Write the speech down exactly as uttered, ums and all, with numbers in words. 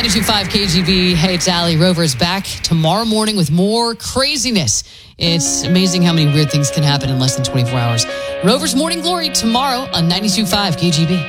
ninety-two point five K G B. Hey, it's Allie. Rover's back tomorrow morning with more craziness. It's amazing how many weird things can happen in less than twenty-four hours. Rover's Morning Glory tomorrow on ninety-two point five K G B.